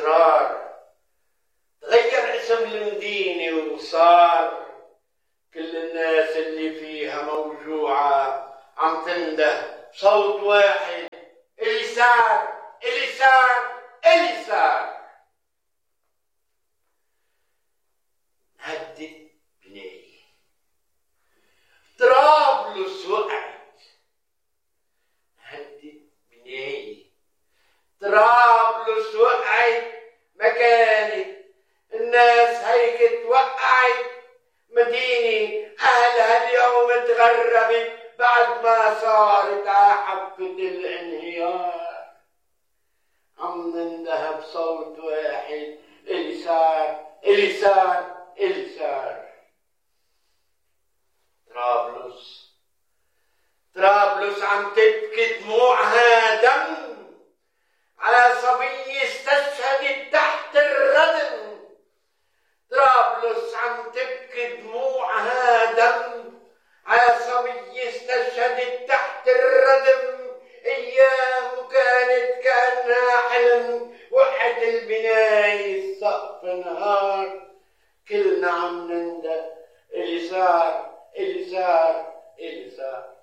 الأسرار. تغير اسم المدينة وصار كل الناس اللي فيها موجوعة عم تنده بصوت واحد: اليسار اليسار اليسار. هدت بناية، طرابلس وقعت. هدت بناية، طرابلس وقعت. ما كانت الناس هيك توقعت مدينة أهلها اليوم تغربت بعد ما صارت عحبة الانهيار. عم ننده بصوت واحد: اليسار اليسار اليسار. طرابلس عم تبكي دموعها دم على صبية استشهدت تحت الردم. طرابلس عم تبكي دموعها دم على صبية استشهدت تحت الردم. ايام كانت كأنها حلم، وحد البناية السقف نهار. كلنا عم ننده: اليسار اليسار اليسار.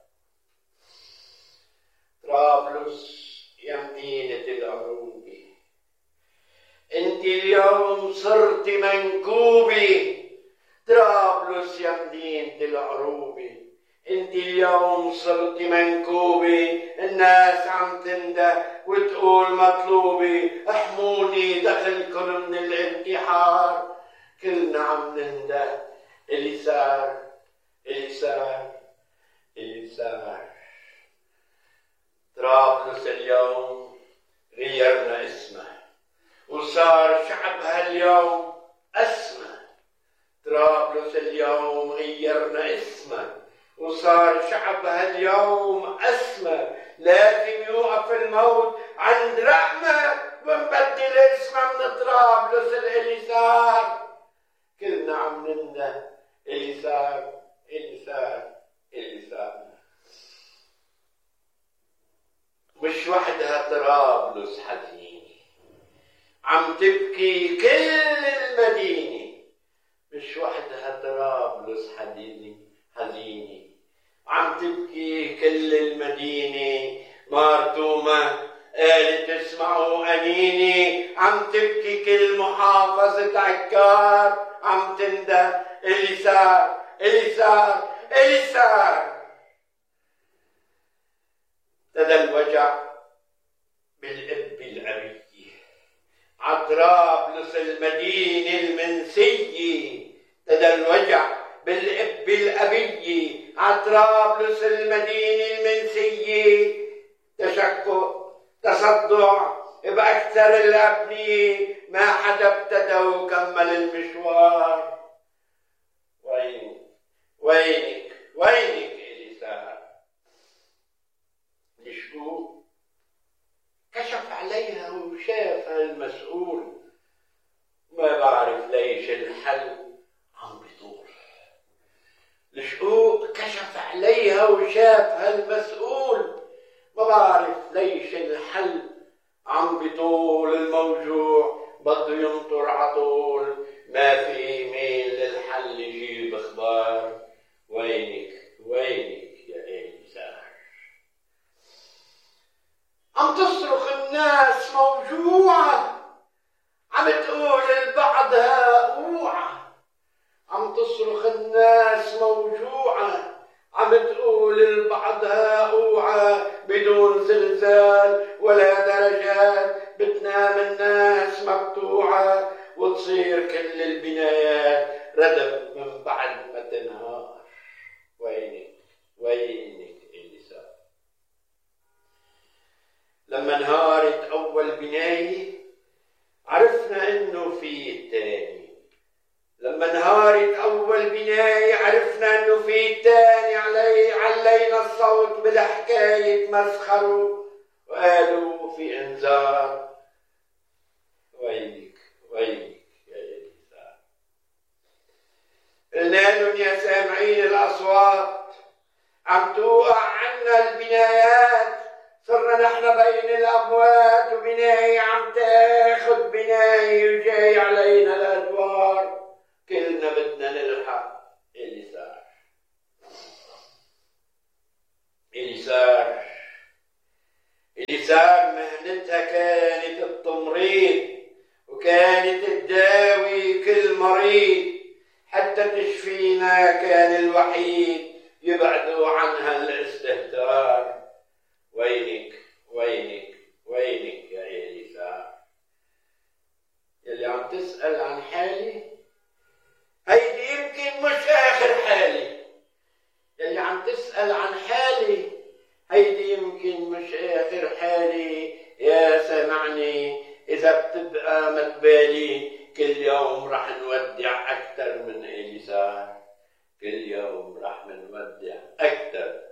طرابلس يا مدينة العروبة، انت اليوم صرت منكوبة. طرابلس يا مدينة العروبة، انت اليوم صرت منكوبة. الناس عم تنده وتقول مطلوبة: احموني دخلكم من الانتحار. كلنا عم ننده: اليسار اليسار اليسار. طرابلس اليوم غيرنا اسمها وصار شعبها اليوم أسمى. طرابلس اليوم غيرنا اسمها وصار شعبها اليوم أسمى. لازم يوقف الموت عند رقمة ونبدل اسمها من طرابلس اليسار. كلنا عم ننده: اليسار اليسار اليسار. مش وحدها طرابلس حزينة، عم تبكي كل المدينة. مش وحدها طرابلس حزينة، عم تبكي كل المدينة. مارتومة قالت: اسمعوا أنيني. عم تبكي كل محافظة عكار، عم تنده: اليسار اليسار اليسار. ابتدى الوجع بالإب الأبية عطرابلس المدينة المنسية. ابتدى الوجع بالإب الأبية عطرابلس المدينة المنسية. تشكك تصدع بأكثر الأبنية، ما حدا ابتدى وكمل المشوار. وينك اليسار؟ الشقوق كشف عليها وشافها المسؤول. ما بعرف ليش الحل عم بيطول. الشقوق كشف عليها وشافها المسؤول. ما بعرف ليش الحل عم بيطول. الموجوع بده ينطر عطول، ما في ميل للحل يجيب اخبار. وينك يا اليسار؟ عم تصرخ الناس موجوعة، عم تقول لبعضها اوعى. عم تصرخ الناس موجوعة، عم تقول لبعضها اوعى. بدون زلزال ولا درجات بتنام الناس مقطوعة، وتصير كل البنايات ردم من بعد ما تنهار. وينك اليسار؟ لما انهارت أول بناية عرفنا إنه في الثاني. لما انهارت أول بناية عرفنا إنه في الثاني. علينا الصوت بالحكاية مسخروا وقالوا في إنذار. وينك يا اليسار؟ قلنا لهم: يا سامعين الأصوات، عم توقع عنا البنايات، صرنا نحن بين الأموات وبناي عم تاخد بناي وجاي علينا الأدوار، كلنا بدنا نلحق إليسار. إليسار مهنتها كانت التمريض، وكانت تداوي كل مريض، حتى تشفينا كان الوحيد، يبعدوا عنها الاستهتار. وينك وينك وينك يا إليسار يلي عم تسأل عن حالي، هيدي يمكن مش آخر حالي. يلي عم تسأل عن حالي، هيدي يمكن مش آخر حالي. يا سمعني، إذا بتبقى متبالي، كل يوم رح نودع أكتر من إليسار، كل يوم رح نودع أكتر